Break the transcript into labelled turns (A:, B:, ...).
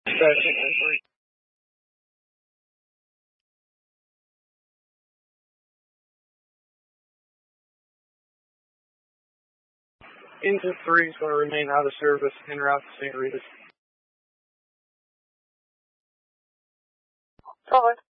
A: Second and 3. Engine 3 is going to remain out of service en route to St. Rita's.
B: Solid.